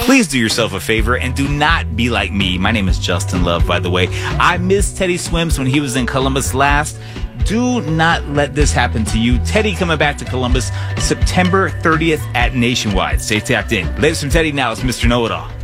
Please do yourself a favor and do not be like me. My name is Justin Love, by the way. I missed Teddy Swims when he was in Columbus last. Do not let this happen to you. Teddy coming back to Columbus September 30th at Nationwide. Stay tapped in. Latest from Teddy now is Mr. Know-It-All.